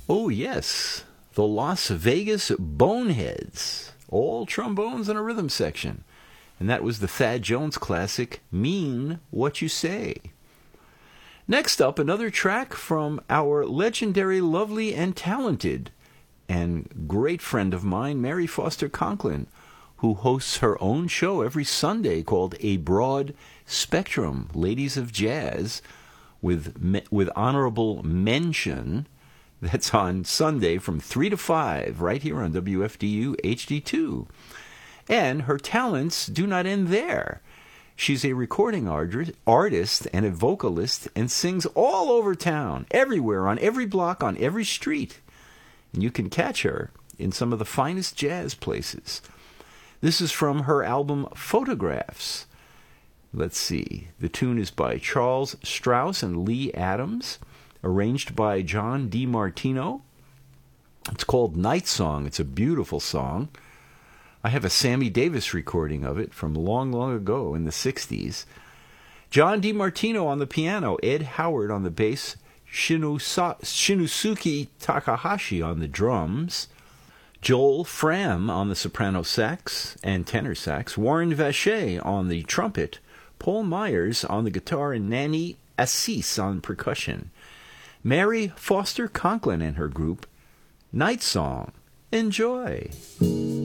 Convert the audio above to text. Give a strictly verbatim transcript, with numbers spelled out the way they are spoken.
Oh, yes, the Las Vegas Boneheads, all trombones and a rhythm section. And that was the Thad Jones classic, Mean What You Say. Next up, another track from our legendary, lovely, and talented and great friend of mine, Mary Foster Conklin, who hosts her own show every Sunday called A Broad Spectrum, Ladies of Jazz, with with honorable mention. That's on Sunday from three to five, right here on W F D U H D two. And her talents do not end there. She's a recording artist and a vocalist and sings all over town, everywhere, on every block, on every street. And you can catch her in some of the finest jazz places. This is from her album Photographs. Let's see. The tune is by Charles Strauss and Lee Adams, arranged by John DiMartino. It's called Night Song. It's a beautiful song. I have a Sammy Davis recording of it from long, long ago in the sixties. John DiMartino on the piano, Ed Howard on the bass, Shinusa- Shinusuke Takahashi on the drums, Joel Fram on the soprano sax and tenor sax, Warren Vacher on the trumpet, Paul Myers on the guitar, and Nanny Assis on percussion. Mary Foster Conklin and her group, Night Song. Enjoy.